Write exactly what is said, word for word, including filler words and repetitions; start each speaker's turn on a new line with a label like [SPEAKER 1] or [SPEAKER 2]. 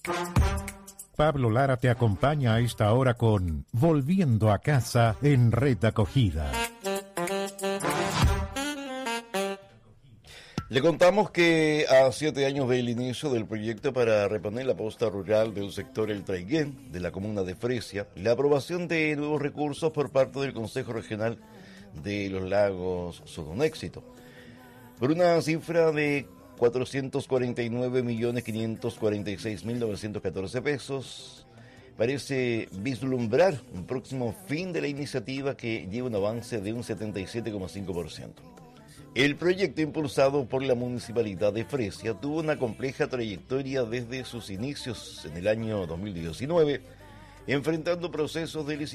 [SPEAKER 1] Pablo Lara te acompaña a esta hora con Volviendo a Casa en Red Acogida.
[SPEAKER 2] Le contamos que a siete años del inicio del proyecto para reponer la posta rural del sector El Traiguén de la comuna de Fresia, la aprobación de nuevos recursos por parte del Consejo Regional de los Lagos son un éxito. Por una cifra de cuatrocientos cuarenta y nueve millones quinientos cuarenta y seis mil novecientos catorce pesos, parece vislumbrar un próximo fin de la iniciativa que lleva un avance de un setenta y siete coma cinco por ciento. El proyecto impulsado por la Municipalidad de Fresia tuvo una compleja trayectoria desde sus inicios en el año dos mil diecinueve, enfrentando procesos de licitación